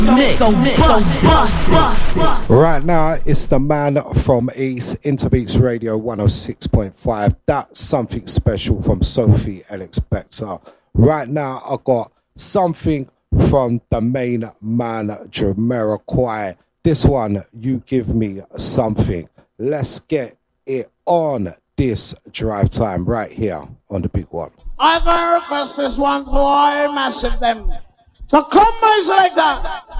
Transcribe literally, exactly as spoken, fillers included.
mix, so mix, so bust. Right now, it's the man from East, Interbeats Radio one oh six point five. That's something special from Sophie Alex Bector. Right now, I got something from the main man, Jamiroquai. This one, You Give Me Something. Let's get it on this drive time right here on the big one. I'm gonna request this one for all massive them. So come boys like that.